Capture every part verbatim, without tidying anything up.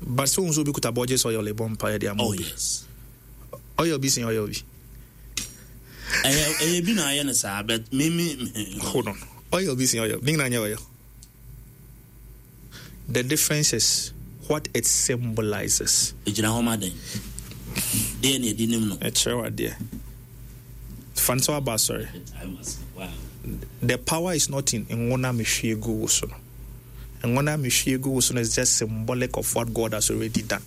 But so unso be kuta budget oil le bompa dia mo. Oh yes. Oil be sin oil be. Eh eh bi na aya na sa but me me hold on. Oil be sin oil. Ning na nya oil. The difference is what it symbolizes. Ejina homa den. Dey na di nim no. E chewa there. Fanso aba sorry. Wow. The power is not in ngona mehwiego wo so. Ngona mehwiego wo so is just symbolic of what God has already done.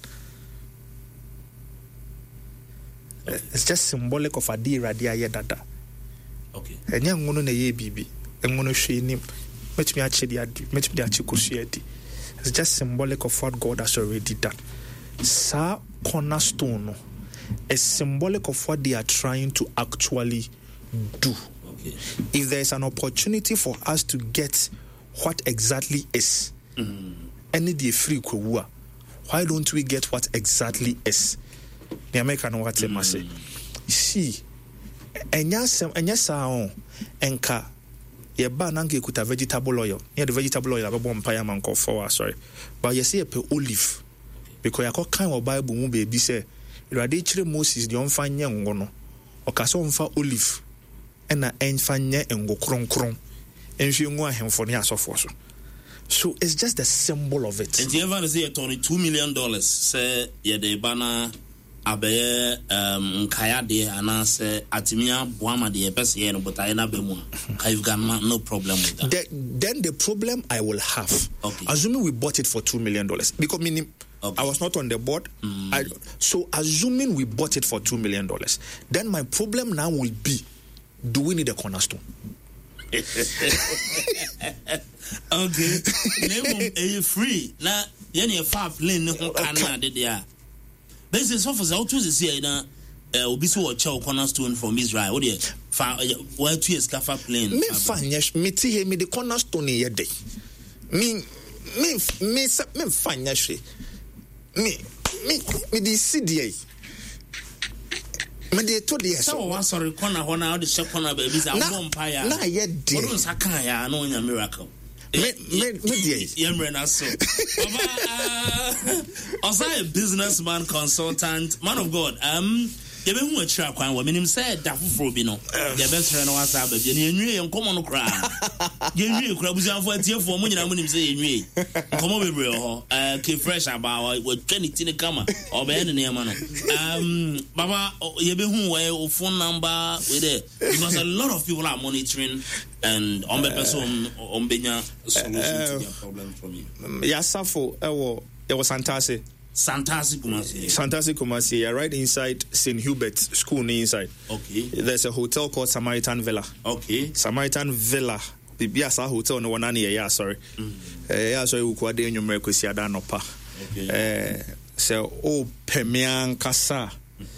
Okay. It's just symbolic of adi radia ye dada. Okay. Enya ngono na ye bibi. Ngono hwe nim. Metumi ache di adi, metumi di ache kosu adi. It's just symbolic of what God has already done. Sa cornerstone no is symbolic of what they are trying to actually do. Okay. If there is an opportunity for us to get what exactly is, any day free kwua, why don't we get what exactly is? The American what they must say. See, enya sem enya sao enka ye ba nange kuta vegetable oil. Yeah, the vegetable oil aba bompa ya man for sorry. But you see a pe olive because ya kind of Bible mu baby say Irade chire Moses the onfa nye ngo no. Okaso onfa olive ena enfa nye ngo kronkron. Enhwe ngo ahemfo ne asofo so. So it's just the symbol of it. And you ever say twenty-two million dollars say ye de bana abe um kaya de anase atimia boama de pese ye no but I na be mu. You've got no problem with that. The, then the problem I will have, okay. Assuming we bought it for two million dollars, because meaning okay. I was not on the board. Mm. I, so assuming we bought it for two million dollars, then my problem now will be: do we need a cornerstone? Okay, name a free now. Any far plane no can de there. This is offers out to the sea na obi so chow cornerstone from Israel. What dey fa where two years ka plane. Me fa nyash me ti he me the cornerstone ye dey. Me me me me fa nyash. Me me me the C D A. Me the to the so one sorry corner one how the check corner baby say vampire. Na ye dey. What don saka ya no nya miracle. Me me me dey. Yemre na so. Baba uh also a businessman, consultant, man of God. Um you be hu a tra kwan wo menim say da foforo bi no. You best friend no wasa ba bi na enwie en komo no kra. Ye enwie kra busuanfo atiefo mo nyina mo nim say enwie. Komo bebre ho. Uh ke fresh about we twenty ne kama. Obe ne ne ma no. Um baba you be hu we phone number we there because a lot of people are monitoring and on the person on benya solution to their problem from you. Yasafo ewo it was Santase. Santase Kumasi. Santase Kumasi. You're right inside Saint Hubert School inside. Okay. There's a hotel called Samaritan Villa. Okay. Samaritan Villa. The Biasa Hotel no one ani ya sorry. Eh ya sorry ukwade enyumre kwesi ada no pa. Okay. Eh so o pemian kasa.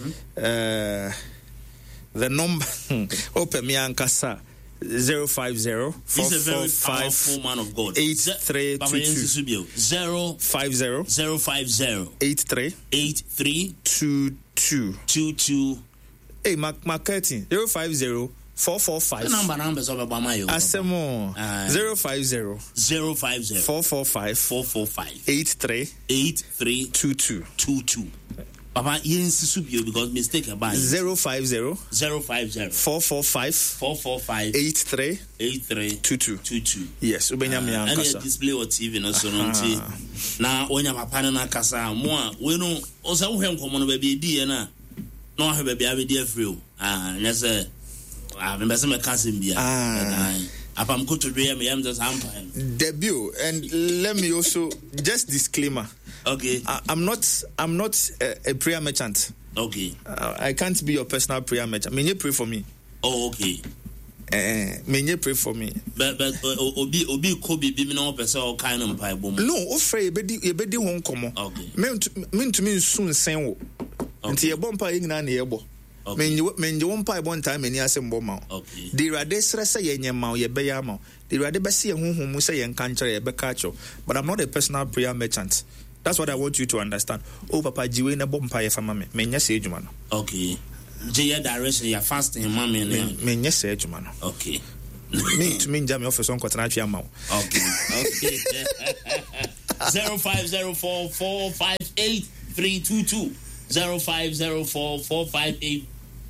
Eh the number o pemian kasa Zero five zero four four five full man of God. Eight three two two zero five zero zero five zero eight three eight three two two two two. Hey, Mark marketing zero five zero four four five. The number numbers of Obama. Asemo zero five zero zero five zero four four five four four five eight three eight three two two two two. Papa, yes, because mistake about zero five zero zero five zero four four five four four five eight three eight three two two two two. Yes, ubenya me ankasa. And display or T V no so no nti. Na onya papa na kasa mo a we no o se wo hwe nkomo no ba bi di na. No hwe ba bi abi di afri o. Ah, na se ah me se me kasem bia. Ah. Apam ko to do me am just empire. Debut, and let me also just disclaimer. Okay. I, I'm not I'm not a, a prayer merchant. Okay. Uh, I can't be your personal prayer merchant. May you pray for me? Oh, okay. Eh, uh, may you pray for me? But but uh, obi obi kobi bi me no person all kind of pie bom. No, o frey be di e be di won komo. Okay. Me me to me sun sen wo. Nti e bom pa nyina na e bo. Me me nje won pa e bon time ani asem bo ma. Okay. The rade sre se ye nyema ye be ya ma. The rade be se ye honhom mu se ye nka nkyere ye be ka cho. But I'm not a personal prayer merchant. That's what I want you to understand. Oh, Papa, jiwe na bompa ye fama me. Me nyese ejuma no. Okay. Jiya direction ya fasting mama me. Me nyese ejuma no. Okay. Me to me nja me office on kwatana twa ma. Okay. Okay. zero five zero four four five eight three two two zero five zero four four five eight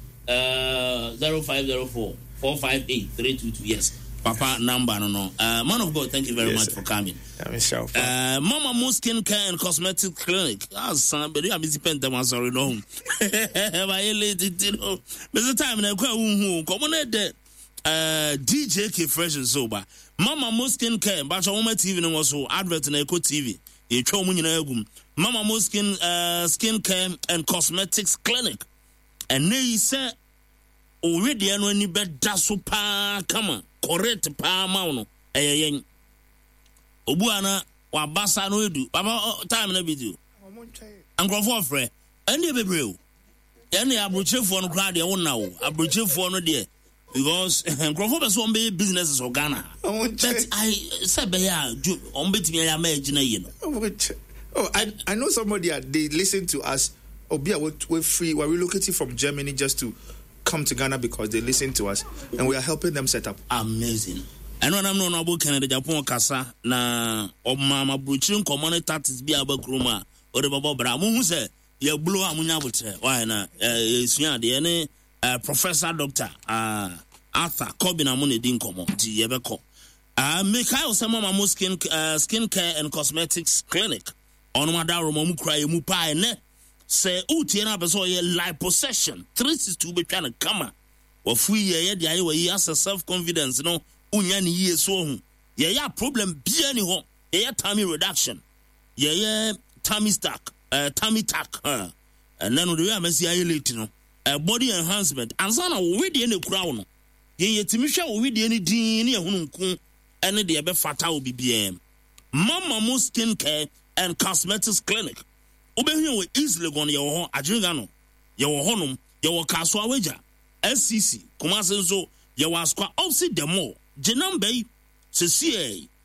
uh zero five zero four four five eight three two two. Yes, Papa number no no. Uh, man of God, thank you very yes, much sir. for coming. Uh, Mama Mo Skin Care and Cosmetic Clinic. That's somebody I'm busy paying them. I'm sorry, no. My lady, you know, Mister Time na kwa unhu. Come on, that uh D J K Fresh and Sober. Mama Mo Skin Care. But your Mama T V no was so advert na Eco T V. You show me na egum. Mama Mo Skin uh Skin Care and Cosmetics Clinic. And they say already ano ni beda so pa kama correct pa ma no eyen obuana wa basa no edu baba time na bidu ankrofo frɛ ene bebreu ene abrochefo no kra de wona wo abrochefo no de because ankrofo be so on be businesses of Ghana but I said be ya on betimi ya ma agina yi no. Oh, I I know somebody uh, they listen to us. Obia we're free. We're relocating from Germany just to come to Ghana because they listen to us and we are helping them set up. Amazing. I know I'm not about Canada, Japan, Kasa, na or Mama Buchin, common taxes be about Kruma or the Baba Bramu, who said, you blow Amunabutre. Why not? It's the any professor doctor, uh, Arthur Corbin Amuni Dinkomo, T. Yebeko. Uh, Mikhail Samama Skin, uh, Skin Care and Cosmetics Clinic. On Madaro Mukra Mupai ne. Say, oh, Tiana Baso, ye liposuction. Three is to be trying to come. Or free ye, the idea he has a self confidence, no, Unyan ye so. Ye, ya problem be any home. Ye, tummy reduction. Ye, ye, tummy stack, uh, tummy tack, uh, and then we have a C I A later, a body enhancement, and son already in the crown. Ye, Timisha, we did any dean, Hunkum, and the Abe Fatal B B M. Mama Mo Skin Care and Cosmetics Clinic. Obehun we easily gone your hon adwingano your honum your kaswa wager S C C Kumasi nso your askwa offset demo genam bay se sie